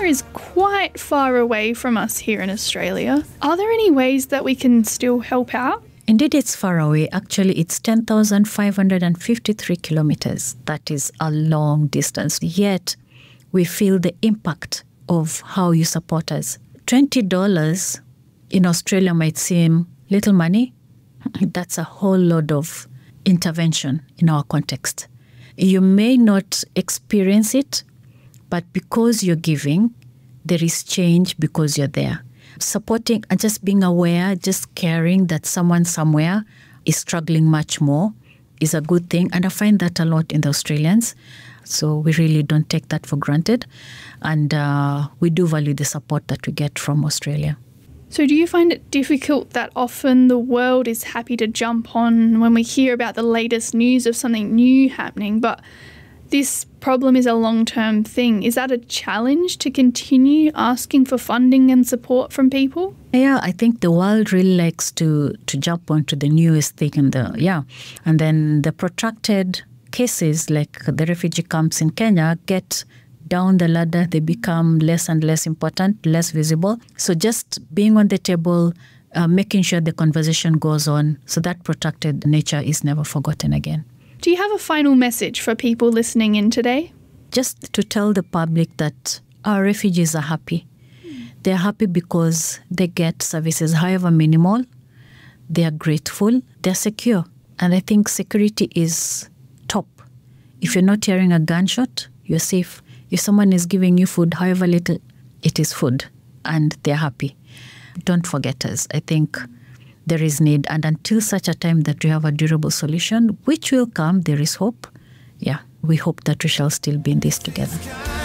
is quite far away from us here in Australia. Are there any ways that we can still help out? Indeed, it's far away. Actually, it's 10,553 kilometers. That is a long distance. Yet, we feel the impact of how you support us. $20 in Australia might seem little money. That's a whole lot of intervention in our context. You may not experience it, but because you're giving, there is change because you're there. Supporting and just being aware, just caring that someone somewhere is struggling much more is a good thing. And I find that a lot in the Australians. So we really don't take that for granted. And we do value the support that we get from Australia. So do you find it difficult that often the world is happy to jump on when we hear about the latest news of something new happening, but this problem is a long-term thing? Is that a challenge to continue asking for funding and support from people? Yeah, I think the world really likes to jump onto the newest thing. And then the protracted cases like the refugee camps in Kenya get down the ladder. They become less and less important, less visible. So just being on the table, making sure the conversation goes on, so that protracted nature is never forgotten again. Do you have a final message for people listening in today? Just to tell the public that our refugees are happy. They're happy because they get services, however minimal. They are grateful. They're secure. And I think security is top. If you're not hearing a gunshot, you're safe. If someone is giving you food, however little, it is food. And they're happy. Don't forget us. I think there is need. And until such a time that we have a durable solution, which will come, there is hope. Yeah, we hope that we shall still be in this together.